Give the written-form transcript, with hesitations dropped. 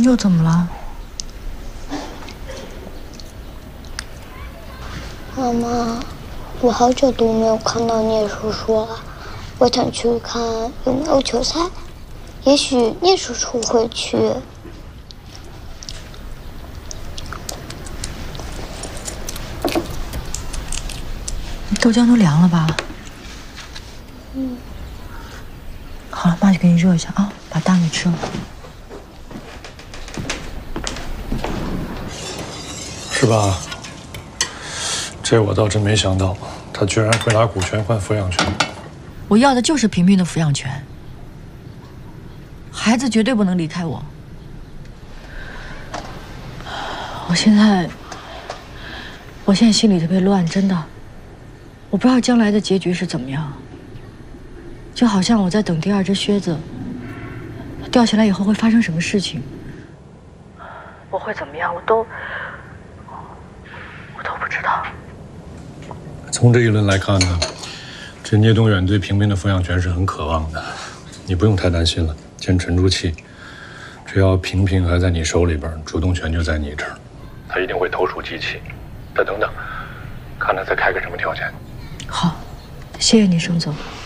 又怎么了？ 妈妈，我好久都没有看到聂叔叔了，我想去看有没有球赛，也许聂叔叔会去。 豆浆都凉了吧？好了，妈去给你热一下啊，把蛋给吃了。 是吧？这我倒真没想到，他居然会拿股权换抚养权。 我要的就是平平的抚养权，孩子绝对不能离开我。我现在心里特别乱，真的，我不知道将来的结局是怎么样。就好像我在等第二只靴子掉下来以后会发生什么事情，我会怎么样，我都不知道。 从这一轮来看呢，这聂东远对平平的抚养权是很渴望的，你不用太担心了，先沉住气。只要平平还在你手里边，主动权就在你这儿，他一定会投鼠忌器。再等等，看他再开个什么条件。 好，谢谢你，盛总。